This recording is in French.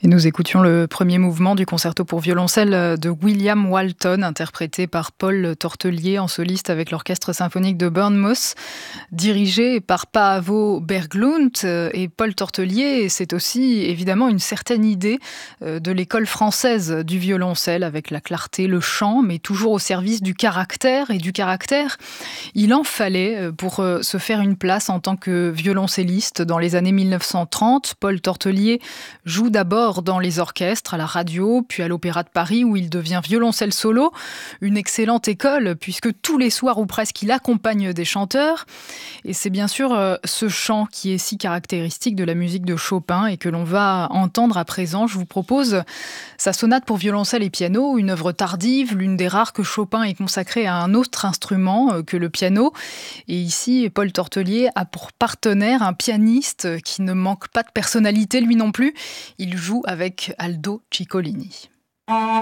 Et nous écoutions le premier mouvement du concerto pour violoncelle de William Walton, interprété par Paul Tortelier en soliste avec l'orchestre symphonique de Bournemouth, dirigé par Paavo Berglund. Et Paul Tortelier, c'est aussi évidemment une certaine idée de l'école française du violoncelle, avec la clarté, le chant, mais toujours au service du caractère. Et du caractère, il en fallait pour se faire une place en tant que violoncelliste. Dans les années 1930, Paul Tortelier joue d'abord dans les orchestres, à la radio, puis à l'Opéra de Paris où il devient violoncelle solo. Une excellente école puisque tous les soirs ou presque il accompagne des chanteurs. Et c'est bien sûr ce chant qui est si caractéristique de la musique de Chopin et que l'on va entendre à présent. Je vous propose sa sonate pour violoncelle et piano, une œuvre tardive, l'une des rares que Chopin ait consacrée à un autre instrument que le piano. Et ici, Paul Tortelier a pour partenaire un pianiste qui ne manque pas de personnalité lui non plus. Il joue avec Aldo Ciccolini.